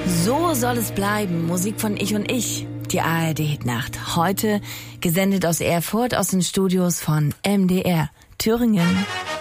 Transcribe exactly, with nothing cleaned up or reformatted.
So soll es bleiben. Musik von Ich und Ich. Die A R D-Hitnacht. Heute gesendet aus Erfurt aus den Studios von M D R Thüringen.